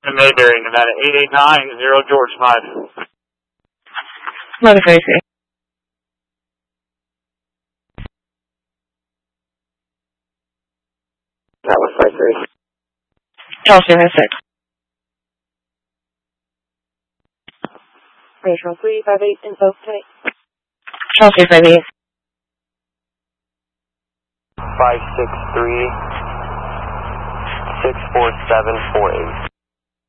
Mayberry, Nevada, 889, George 5. Mother Tracy. That was 53. Chelsea 56. Rachel 358 info tonight. Chelsea 58. 563 64748.